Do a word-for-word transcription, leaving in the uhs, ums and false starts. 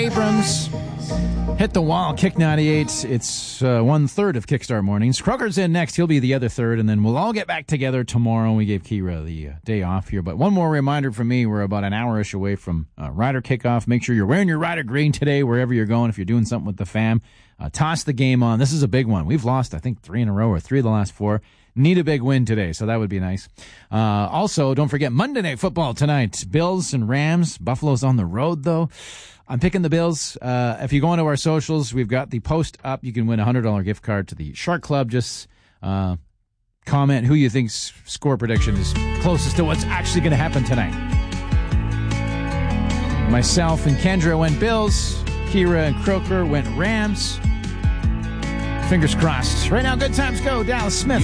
Abrams. Hit the wall, Kick ninety-eight. It's uh, one third of Kickstart Mornings. Kroger's in next. He'll be the other third, and then we'll all get back together tomorrow. We gave Kira the uh, day off here. But one more reminder from me. We're about an hour-ish away from uh, Rider Kickoff. Make sure you're wearing your Rider green today wherever you're going. If you're doing something with the fam, uh, toss the game on. This is a big one. We've lost, I think, three in a row or three of the last four. Need a big win today, so that would be nice. Uh, also, don't forget Monday Night Football tonight. Bills and Rams. Buffalo's on the road, though. I'm picking the Bills. Uh, if you go into our socials, we've got the post up. You can win a one hundred dollars gift card to the Shark Club. Just uh, comment who you think's score prediction is closest to what's actually going to happen tonight. Myself and Kendra went Bills. Kira and Croker went Rams. Fingers crossed. Right now, good times go. Dallas Smith.